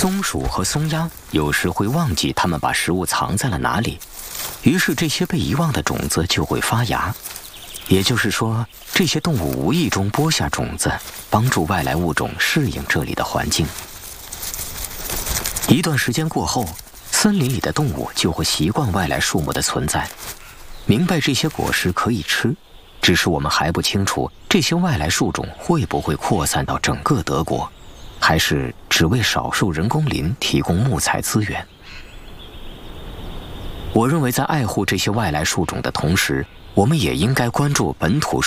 松鼠和松鸦有时会忘记它们把食物藏在了哪里，于是这些被遗忘的种子就会发芽。也就是说，这些动物无意中播下种子，帮助外来物种适应这里的环境。一段时间过后，森林里的动物就会习惯外来树木的存在，明白这些果实可以吃，只是我们还不清楚这些外来树种会不会扩散到整个德国，还是只为少数人工林提供木材资源。我认为在爱护这些外来树种的同时，我们也应该关注本土